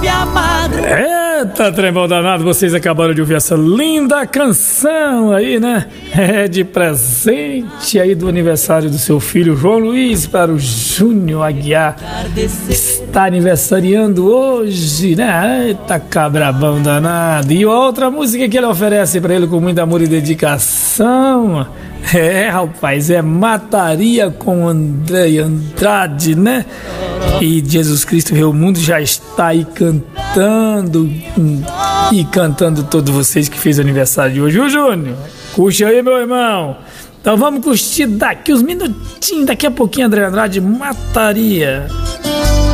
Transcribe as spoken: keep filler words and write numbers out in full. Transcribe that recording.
amado. Eita, trembão danado, vocês acabaram de ouvir essa linda canção aí, né? É de presente aí do aniversário do seu filho João Luiz para o Júnior Aguiar. Está aniversariando hoje, né? Eita, cabrabão danado. E outra música que ele oferece para ele com muito amor e dedicação. É, rapaz, é Mataria com André Andrade, né? E Jesus Cristo Rei, o mundo já está aí cantando e cantando todos vocês que fez aniversário de hoje, viu, Júnior? Curte aí, meu irmão. Então vamos curtir daqui uns minutinhos, daqui a pouquinho, André Andrade, Mataria.